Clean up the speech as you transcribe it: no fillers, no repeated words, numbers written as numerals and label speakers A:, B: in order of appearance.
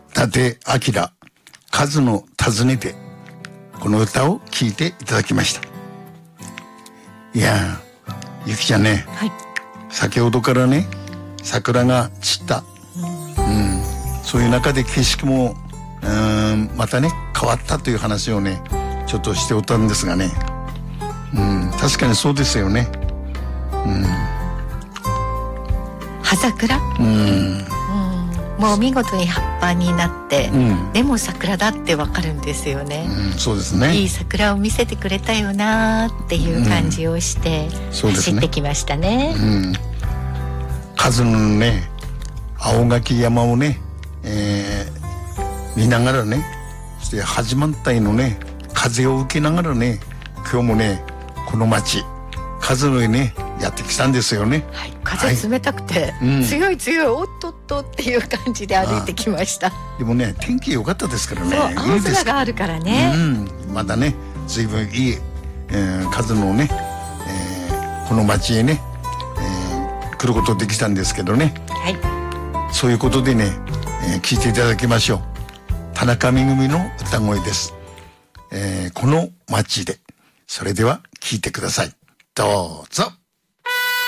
A: 伊達明数の尋ねて、この歌を聴いていただきました。いやゆきちゃんね、
B: はい、
A: 先ほどからね桜が散った、そういう中で景色もまたね変わったという話をねちょっとしておったんですがね、確かにそうですよね。
B: 葉桜、もう見事に葉っぱになって、でも桜だってわかるんですよね。
A: そうですね。
B: いい桜を見せてくれたよなっていう感じをして、走ってきましたね。
A: 数のね青垣山をね、見ながらね、そして始まったいのね風を受けながらね、今日もねこの町数のへねやってきたんですよね。
B: はい、風冷たくて、強い強いおっとっとっていう感じで歩いてきました。
A: でもね天気良かったですからね。
B: そう、青空があるからね。
A: まだね随分いい、数のね、この町へね、来ることできたんですけどね。
B: はい。
A: そういうことでね、聞いていただきましょう。田中めぐみの歌声です。この町で。それでは聞いてください。どうぞ。